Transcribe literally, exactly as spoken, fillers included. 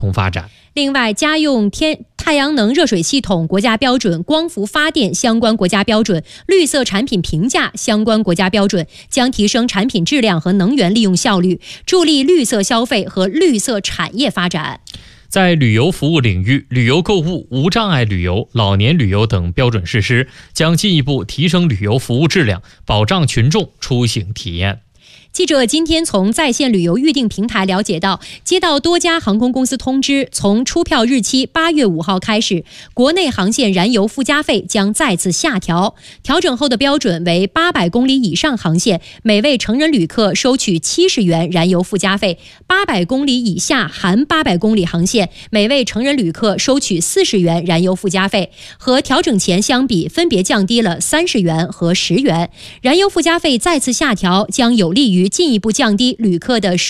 同发展。 另外，家用天太阳能热水系统国家标准、光伏发电相关国家标准、绿色产品评价相关国家标准，将提升产品质量和能源利用效率，助力绿色消费和绿色产业发展。 在旅游服务领域，旅游购物、无障碍旅游、老年旅游等标准实施，将进一步提升旅游服务质量，保障群众出行体验。 记者今天从在线旅游预订平台了解到，接到多家航空公司通知，从出票日期八月五号开始，国内航线燃油附加费将再次下调。调整后的标准为八百公里以上航线，每位成人旅客收取七十元燃油附加费；八百公里以下含八百公里航线，每位成人旅客收取四十元燃油附加费。和调整前相比，分别降低了三十元和十元。燃油附加费再次下调，将有利于进一步降低旅客的